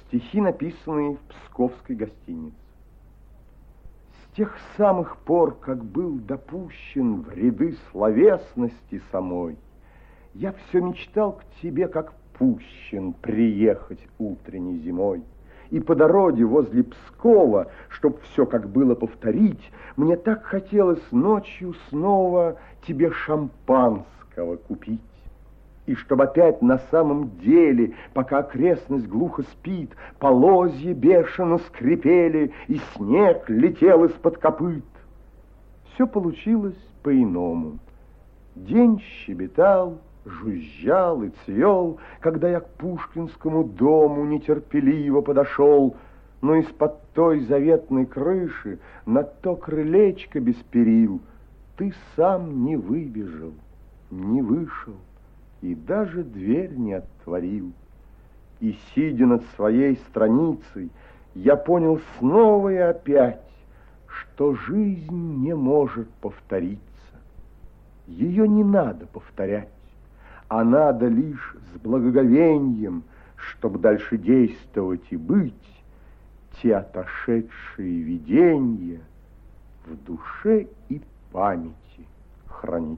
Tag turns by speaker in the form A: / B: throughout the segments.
A: Стихи, написанные в псковской гостинице. С тех самых пор, как был допущен в ряды словесности самой, я все мечтал к тебе, как пущен, приехать утренней зимой. И по дороге возле Пскова, чтоб все как было повторить, мне так хотелось ночью снова тебе шампанского купить. И чтоб опять на самом деле, пока окрестность глухо спит, полозья бешено скрипели, и снег летел из-под копыт. Все получилось по-иному. День щебетал, жужжал и цвел, когда я к Пушкинскому дому нетерпеливо подошел, но из-под той заветной крыши на то крылечко без перил ты сам не выбежал, не вышел и даже дверь не отворил. И, сидя над своей страницей, я понял снова и опять, что жизнь не может повториться. Ее не надо повторять, а надо лишь с благоговением, чтоб дальше действовать и быть, те отошедшие видения в душе и памяти хранить.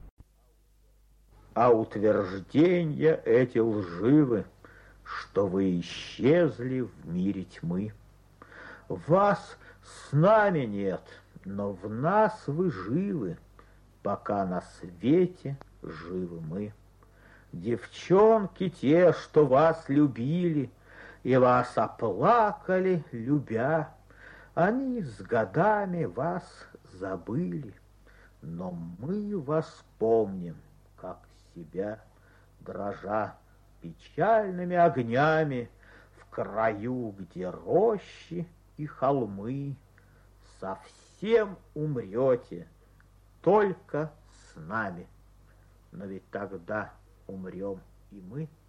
B: А утверждения эти лживы, что вы исчезли в мире тьмы. Вас с нами нет, но в нас вы живы, пока на свете живы мы. Девчонки те, что вас любили и вас оплакали, любя, они с годами вас забыли, но мы вас помним, как себя, дрожа печальными огнями в краю, где рощи и холмы. Совсем умрете только с нами, но ведь тогда умрем и мы.